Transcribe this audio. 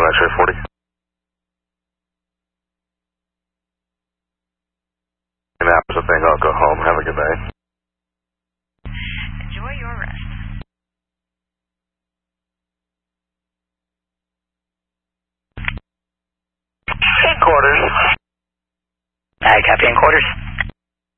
X-ray 40. That's the thing, I'll go home. Have a good night. Enjoy your rest. Headquarters. Copy in quarters.